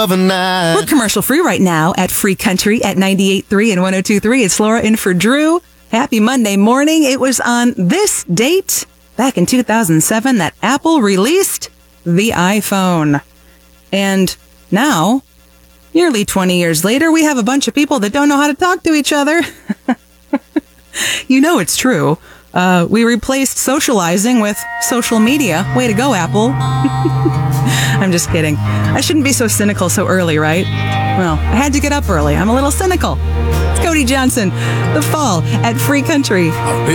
of a night. We're commercial free right now at Free Country at 98.3 and 102.3. It's Laura in for Drew. Happy Monday morning. It was on this date back in 2007 that Apple released the iPhone. And now, nearly 20 years later, we have a bunch of people that don't know how to talk to each other. You know it's true. We replaced socializing with social media. Way to go, Apple. I'm just kidding. I shouldn't be so cynical so early, right? Well, I had to get up early. I'm a little cynical. It's Cody Johnson. The Fall at Free Country.